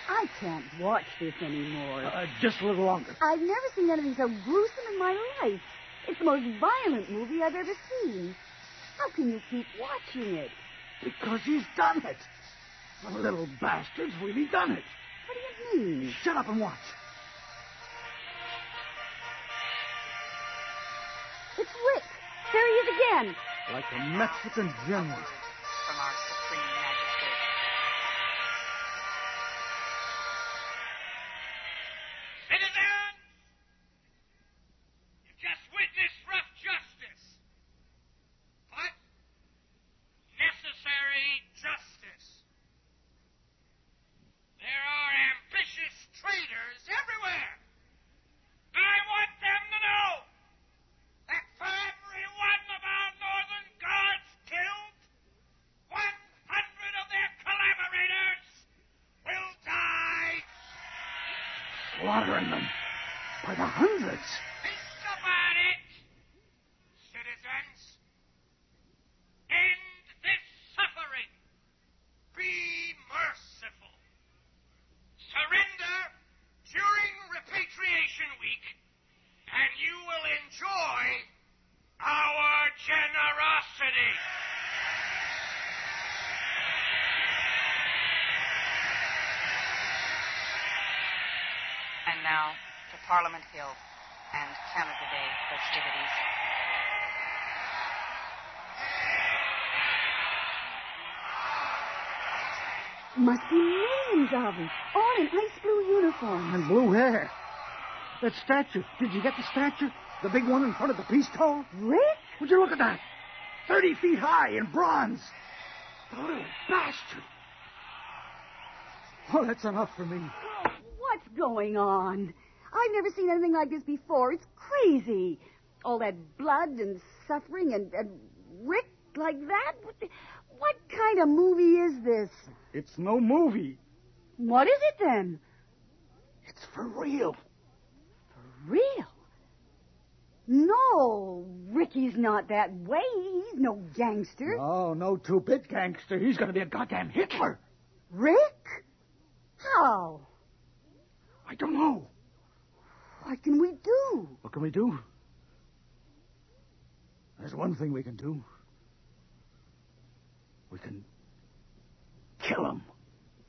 I can't watch this anymore. Just a little longer. I've never seen anything so gruesome in my life. It's the most violent movie I've ever seen. How can you keep watching it? Because he's done it. The little bastard's really done it. What do you mean? Shut up and watch. It's Rick. There he is again. Like a Mexican general. From our Supreme Magistrate. Citizens! You've just witnessed rough justice. But necessary justice. There are ambitious traitors everywhere. I want them to know that for every one of our northern guards killed, 100 of their collaborators will die. Slaughtering them by the hundreds. Think about it, citizens. End this suffering. Be merciful. Surrender during repatriation week, and you will enjoy our generosity. And now to Parliament Hill and Canada Day festivities. Must be millions of them, all in ice blue uniforms. And blue hair. That statue. Did you get the statue? The big one in front of the peace toll? Rick? Would you look at that? 30 feet high in bronze. The little bastard. Oh, that's enough for me. Oh, what's going on? I've never seen anything like this before. It's crazy. All that blood and suffering and Rick like that. What kind of movie is this? It's no movie. What is it then? It's for real. For real? No, Ricky's not that way. He's no gangster. Oh, no two-bit gangster. He's going to be a goddamn Hitler. Rick? How? I don't know. What can we do? What can we do? There's one thing we can do. We can kill him.